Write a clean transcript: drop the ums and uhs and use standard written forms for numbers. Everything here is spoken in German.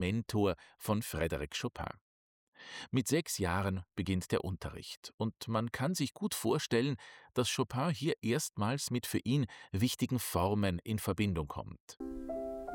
Mentor von Frédéric Chopin. Mit 6 Jahren beginnt der Unterricht und man kann sich gut vorstellen, dass Chopin hier erstmals mit für ihn wichtigen Formen in Verbindung kommt.